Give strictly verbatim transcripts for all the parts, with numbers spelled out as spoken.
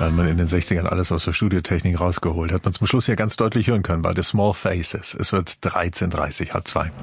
Da hat man in den sechzigern alles aus der Studiotechnik rausgeholt. Hat man zum Schluss ja ganz deutlich hören können bei The Small Faces. Es wird dreizehn Uhr dreißig, halb zwei.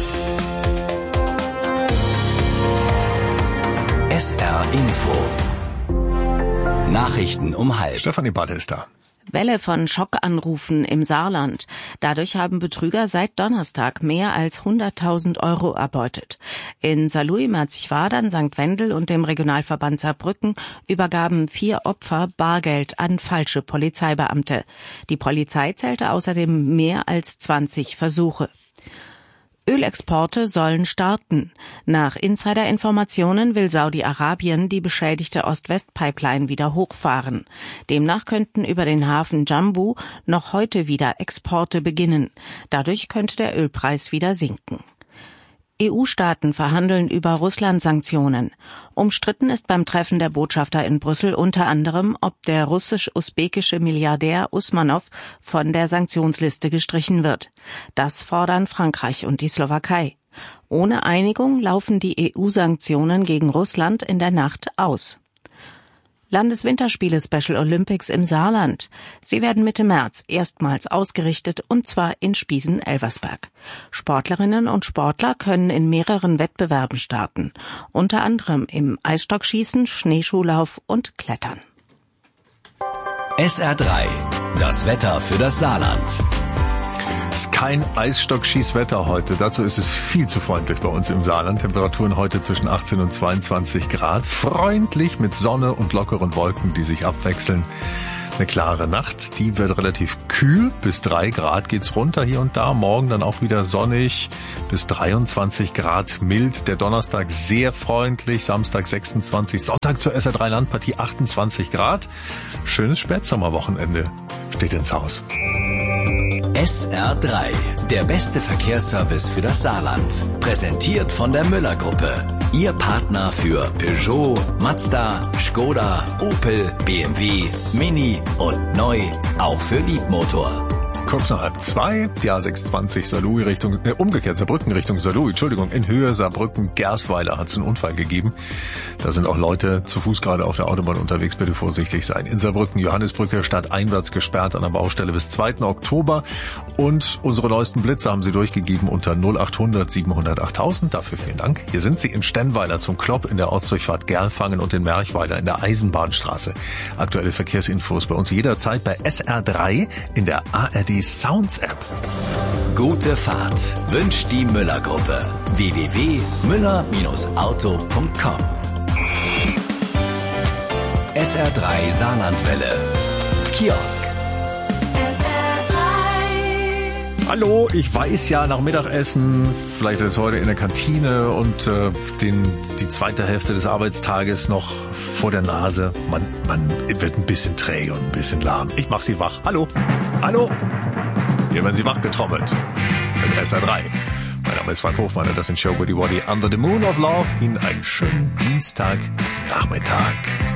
S R Info. Nachrichten um halb. Stefanie Balle ist da. Welle von Schockanrufen im Saarland. Dadurch haben Betrüger seit Donnerstag mehr als hunderttausend Euro erbeutet. In Saarlouis, Merzig-Wadern, Sankt Wendel und dem Regionalverband Saarbrücken übergaben vier Opfer Bargeld an falsche Polizeibeamte. Die Polizei zählte außerdem mehr als zwanzig Versuche. Ölexporte sollen starten. Nach Insider-Informationen will Saudi-Arabien die beschädigte Ost-West-Pipeline wieder hochfahren. Demnach könnten über den Hafen Jambu noch heute wieder Exporte beginnen. Dadurch könnte der Ölpreis wieder sinken. E U-Staaten verhandeln über Russland-Sanktionen. Umstritten ist beim Treffen der Botschafter in Brüssel unter anderem, ob der russisch-usbekische Milliardär Usmanov von der Sanktionsliste gestrichen wird. Das fordern Frankreich und die Slowakei. Ohne Einigung laufen die E U-Sanktionen gegen Russland in der Nacht aus. Landeswinterspiele Special Olympics im Saarland. Sie werden Mitte März erstmals ausgerichtet, und zwar in Spiesen-Elversberg. Sportlerinnen und Sportler können in mehreren Wettbewerben starten, unter anderem im Eisstockschießen, Schneeschuhlauf und Klettern. S R drei. Das Wetter für das Saarland. Es ist kein Eisstockschießwetter heute. Dazu ist es viel zu freundlich bei uns im Saarland. Temperaturen heute zwischen achtzehn und zweiundzwanzig Grad. Freundlich mit Sonne und lockeren Wolken, die sich abwechseln. Eine klare Nacht, die wird relativ kühl. Bis drei Grad geht's runter hier und da. Morgen dann auch wieder sonnig. Bis dreiundzwanzig Grad mild. Der Donnerstag sehr freundlich. Samstag sechsundzwanzig. Sonntag zur S R drei Landpartie achtundzwanzig Grad. Schönes Spätsommerwochenende steht ins Haus. S R drei. Der beste Verkehrsservice für das Saarland. Präsentiert von der Müller-Gruppe. Ihr Partner für Peugeot, Mazda, Skoda, Opel, B M W, Mini und neu auch für Liebmotor. Kurz nach halb zwei, die A sechshundertzwanzig Saarlouis Richtung, äh, umgekehrt Saarbrücken Richtung Saarlouis, Entschuldigung, in Höhe Saarbrücken-Gersweiler hat es einen Unfall gegeben. Da sind auch Leute zu Fuß gerade auf der Autobahn unterwegs, bitte vorsichtig sein. In Saarbrücken Johannisbrücke stadteinwärts gesperrt an der Baustelle bis zweiten Oktober. Und unsere neuesten Blitze haben Sie durchgegeben unter null achthundert siebenhundert achttausend. Dafür vielen Dank. Hier sind Sie in Stennweiler zum Klopp in der Ortsdurchfahrt Gerlfangen und in Merchweiler in der Eisenbahnstraße. Aktuelle Verkehrsinfos bei uns jederzeit bei S R drei in der A R D Sounds App. Gute Fahrt wünscht die Müller-Gruppe. w w w punkt müller auto punkt com. S R drei Saarlandwelle. Kiosk. S R drei. Hallo, ich weiß ja, nach Mittagessen, vielleicht ist heute in der Kantine und äh, den, die zweite Hälfte des Arbeitstages noch vor der Nase. Man, man wird ein bisschen träge und ein bisschen lahm. Ich mach Sie wach. Hallo, hallo. Hier werden Sie wach getrommelt. Mit S R drei. Mein Name ist Frank Hofmann und das sind Show Goody Waddy Under the Moon of Love. Ihnen einen schönen Dienstagnachmittag.